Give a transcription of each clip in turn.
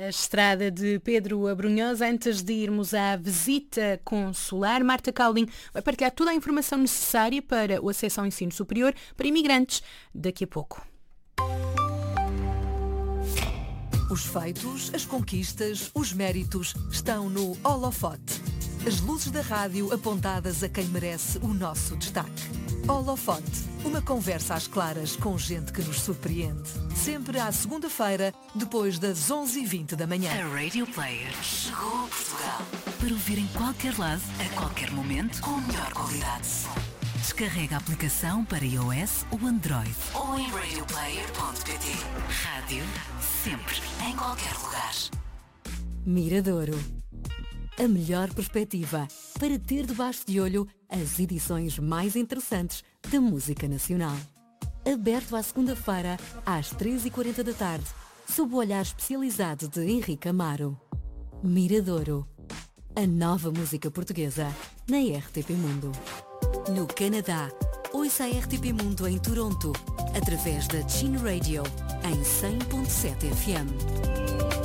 a estrada de Pedro Abrunhosa. Antes de irmos à visita consular, Marta Cowling vai partilhar toda a informação necessária para o acesso ao ensino superior para imigrantes daqui a pouco. Os feitos, as conquistas, os méritos estão no holofote. As luzes da rádio apontadas a quem merece o nosso destaque. Holofote, uma conversa às claras com gente que nos surpreende. Sempre à segunda-feira, depois das 11h20 da manhã. A Radio Player chegou a Portugal para ouvir em qualquer lado, a qualquer momento, com a melhor qualidade. Descarrega a aplicação para iOS ou Android ou em radioplayer.pt. Rádio sempre, em qualquer lugar. Miradouro. A melhor perspectiva para ter debaixo de olho as edições mais interessantes da música nacional. Aberto à segunda-feira, às 3h40 da tarde, sob o olhar especializado de Henrique Amaro. Miradouro. A nova música portuguesa na RTP Mundo. No Canadá, ouça a RTP Mundo em Toronto, através da Chin Radio, em 100.7 FM.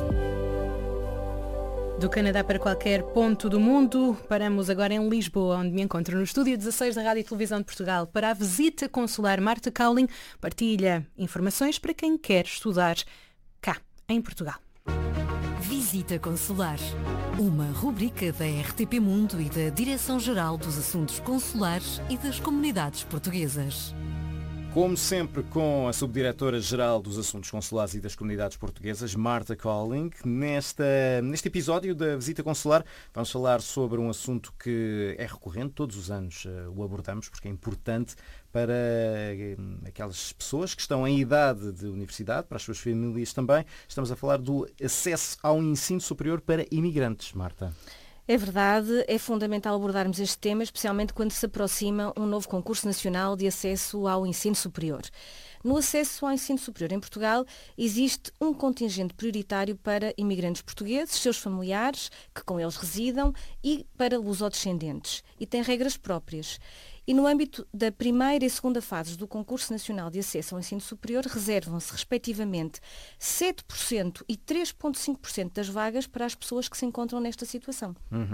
Do Canadá para qualquer ponto do mundo, paramos agora em Lisboa, onde me encontro no estúdio 16 da Rádio e Televisão de Portugal para a visita consular. Marta Cowling partilha informações para quem quer estudar cá, em Portugal. Visita Consular, uma rubrica da RTP Mundo e da Direção-Geral dos Assuntos Consulares e das Comunidades Portuguesas. Como sempre, com a Subdiretora-Geral dos Assuntos Consulares e das Comunidades Portuguesas, Marta Cowling. Neste episódio da Visita Consular, vamos falar sobre um assunto que é recorrente, todos os anos o abordamos, porque é importante para aquelas pessoas que estão em idade de universidade, para as suas famílias também. Estamos a falar do acesso ao ensino superior para imigrantes, Marta. É verdade, é fundamental abordarmos este tema, especialmente quando se aproxima um novo concurso nacional de acesso ao ensino superior. No acesso ao ensino superior em Portugal, existe um contingente prioritário para imigrantes portugueses, seus familiares, que com eles residam, e para lusodescendentes, e tem regras próprias. E no âmbito da primeira e segunda fases do Concurso Nacional de Acesso ao Ensino Superior, reservam-se, respectivamente, 7% e 3,5% das vagas para as pessoas que se encontram nesta situação.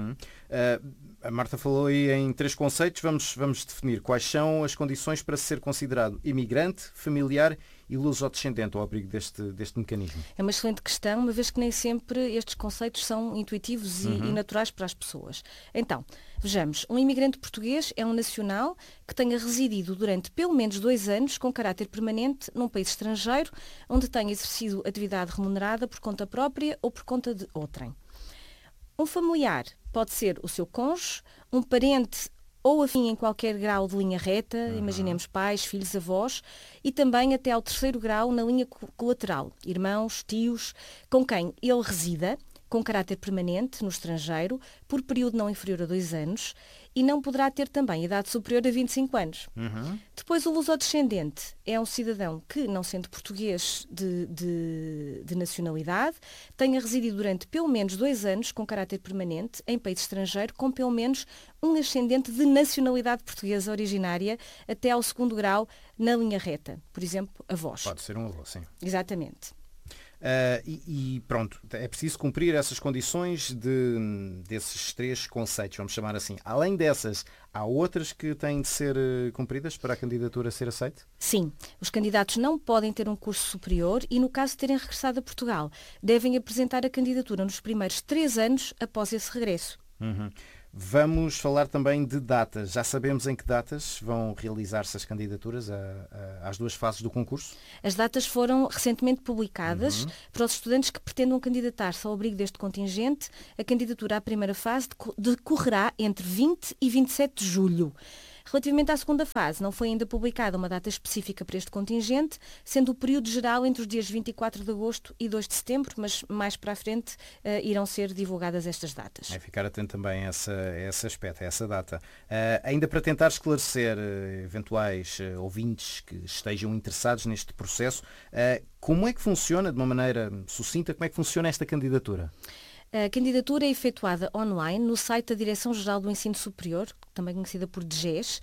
A Marta falou aí em 3 conceitos. Vamos definir quais são as condições para ser considerado imigrante, familiar e lusodescendente ao abrigo deste mecanismo. É uma excelente questão, uma vez que nem sempre estes conceitos são intuitivos e naturais para as pessoas. Então, vejamos, um imigrante português é um nacional que tenha residido durante pelo menos 2 anos com caráter permanente num país estrangeiro, onde tenha exercido atividade remunerada por conta própria ou por conta de outrem. Um familiar pode ser o seu cônjuge, um parente ou afim em qualquer grau de linha reta, imaginemos pais, filhos, avós, e também até ao 3º grau na linha colateral, irmãos, tios, com quem ele resida, com caráter permanente no estrangeiro, por período não inferior a 2 anos, e não poderá ter também idade superior a 25 anos. Depois, o lusodescendente é um cidadão que, não sendo português de nacionalidade, tenha residido durante pelo menos 2 anos com caráter permanente em país estrangeiro, com pelo menos um ascendente de nacionalidade portuguesa originária até ao 2º grau na linha reta. Por exemplo, avós. Pode ser um avô, sim. Exatamente. E pronto, é preciso cumprir essas condições desses 3 conceitos, vamos chamar assim. Além dessas, há outras que têm de ser cumpridas para a candidatura ser aceita? Sim, os candidatos não podem ter um curso superior e, no caso de terem regressado a Portugal, devem apresentar a candidatura nos primeiros 3 anos após esse regresso. Vamos falar também de datas. Já sabemos em que datas vão realizar-se as candidaturas às 2 fases do concurso? As datas foram recentemente publicadas para os estudantes que pretendam candidatar-se ao abrigo deste contingente. A candidatura à primeira fase decorrerá entre 20 e 27 de julho. Relativamente à segunda fase, não foi ainda publicada uma data específica para este contingente, sendo o período geral entre os dias 24 de agosto e 2 de setembro, mas mais para a frente irão ser divulgadas estas datas. É ficar atento também a esse aspecto, a essa data. Ainda para tentar esclarecer eventuais ouvintes que estejam interessados neste processo, como é que funciona, de uma maneira sucinta, como é que funciona esta candidatura? A candidatura é efetuada online no site da Direção-Geral do Ensino Superior, também conhecida por DGES.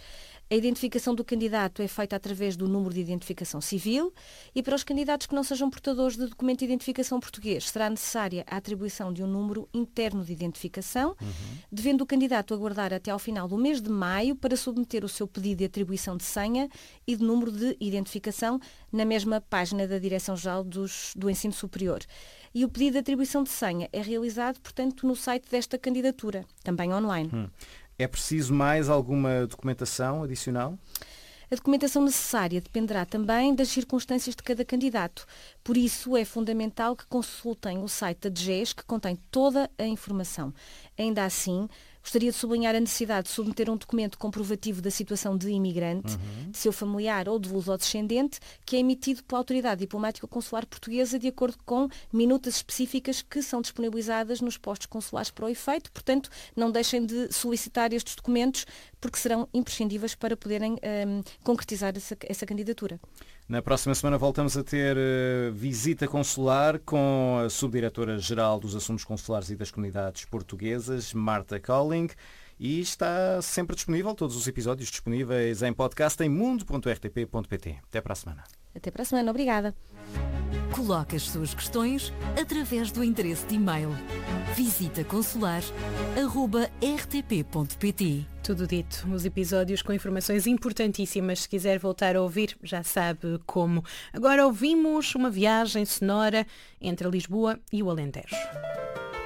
A identificação do candidato é feita através do número de identificação civil e para os candidatos que não sejam portadores de documento de identificação português será necessária a atribuição de um número interno de identificação, devendo o candidato aguardar até ao final do mês de maio para submeter o seu pedido de atribuição de senha e de número de identificação na mesma página da Direção-Geral do Ensino Superior. E o pedido de atribuição de senha é realizado, portanto, no site desta candidatura, também online. É preciso mais alguma documentação adicional? A documentação necessária dependerá também das circunstâncias de cada candidato. Por isso, é fundamental que consultem o site da DGES, que contém toda a informação. Ainda assim, gostaria de sublinhar a necessidade de submeter um documento comprovativo da situação de imigrante, de seu familiar ou de luso-descendente, que é emitido pela Autoridade Diplomática Consular Portuguesa de acordo com minutas específicas que são disponibilizadas nos postos consulares para o efeito. Portanto, não deixem de solicitar estes documentos porque serão imprescindíveis para poderem concretizar essa candidatura. Na próxima semana voltamos a ter visita consular com a Subdiretora-Geral dos Assuntos Consulares e das Comunidades Portuguesas, Marta Colling, e está sempre disponível, todos os episódios disponíveis em podcast em mundo.rtp.pt. Até para a semana. Até para a semana. Obrigada. Coloque as suas questões através do endereço de e-mail visitaconsular@rtp.pt. Tudo dito. Os episódios com informações importantíssimas. Se quiser voltar a ouvir, já sabe como. Agora ouvimos uma viagem sonora entre Lisboa e o Alentejo.